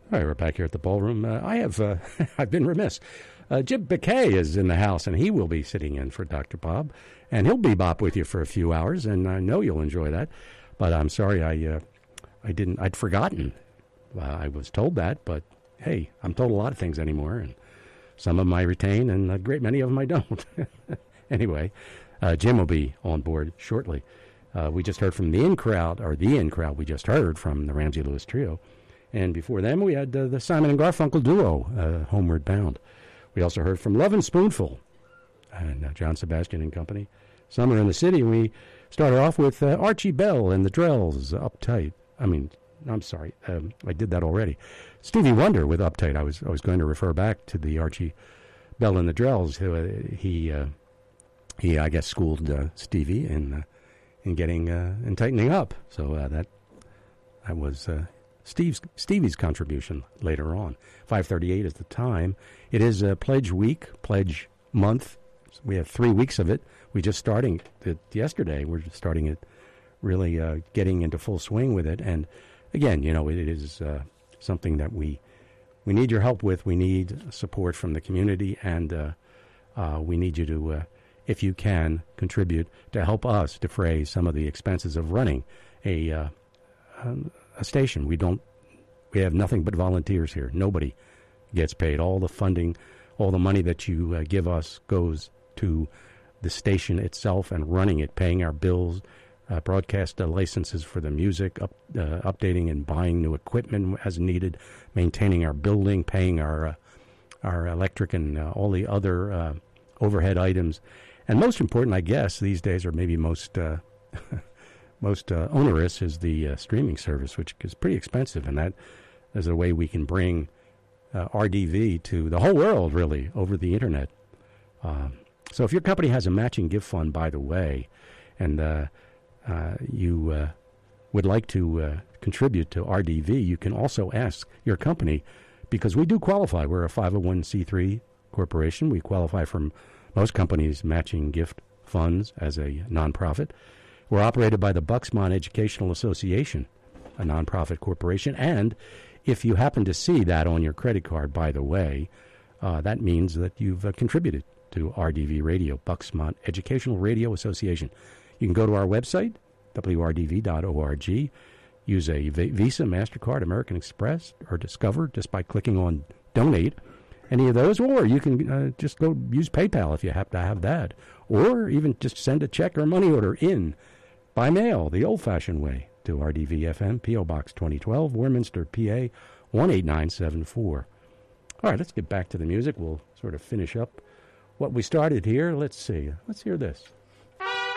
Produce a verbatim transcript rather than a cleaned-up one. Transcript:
All right, we're back here at the ballroom. Uh, I have, uh, I've been remiss. Uh, Jim Bakay is in the house, and he will be sitting in for Doctor Bob, and he'll bebop with you for a few hours, and I know you'll enjoy that. But I'm sorry, I, uh, I didn't, I'd forgotten. Uh, I was told that, but hey, I'm told a lot of things anymore, and some of them I retain, and a great many of them I don't. Anyway, uh, Jim will be on board shortly. Uh, we just heard from the in crowd, or the in crowd. We just heard from the Ramsey Lewis Trio. And before them, we had uh, the Simon and Garfunkel duo, uh, Homeward Bound. We also heard from Love and Spoonful and uh, John Sebastian and Company, Summer in the City. And we started off with uh, Archie Bell and the Drells, Uptight. I mean, I'm sorry, um, I did that already. Stevie Wonder with Uptight. I was I was going to refer back to the Archie Bell and the Drells. Who, uh, he, uh, he, I guess, schooled uh, Stevie in uh, in getting uh, and tightening up. So uh, that that was. Uh, Steve's Stevie's contribution later on. five thirty-eight is the time. It is a pledge week, pledge month. We have three weeks of it. We just starting it yesterday. We're just starting it, really uh, getting into full swing with it. And again, you know, it, it is uh, something that we we need your help with. We need support from the community, and uh, uh, we need you to, uh, if you can, contribute to help us defray some of the expenses of running a. Uh, um, A station. We don't. We have nothing but volunteers here. Nobody gets paid. All the funding, all the money that you uh, give us goes to the station itself and running it, paying our bills, uh, broadcast uh, licenses for the music, up, uh, updating and buying new equipment as needed, maintaining our building, paying our uh, our electric and uh, all the other uh, overhead items, and most important, I guess, these days, or maybe most. Uh, Most uh, onerous is the uh, streaming service, which is pretty expensive, and that is a way we can bring uh, R D V to the whole world, really, over the Internet. Um, so if your company has a matching gift fund, by the way, and uh, uh, you uh, would like to uh, contribute to R D V, you can also ask your company, because we do qualify. We're a five oh one c three corporation. We qualify from most companies' matching gift funds as a nonprofit. We're operated by the Bucksmont Educational Association, a nonprofit corporation. And if you happen to see that on your credit card, by the way, uh, that means that you've uh, contributed to R D V Radio, Bucksmont Educational Radio Association. You can go to our website, w r d v dot org, use a Visa, MasterCard, American Express, or Discover just by clicking on Donate, any of those, or you can uh, just go use PayPal if you have to have that, or even just send a check or money order in by mail, the old-fashioned way, to R D V F M, P O. Box twenty twelve, Warminster, P A, one eight nine seven four. All right, let's get back to the music. We'll sort of finish up what we started here. Let's see. Let's hear this.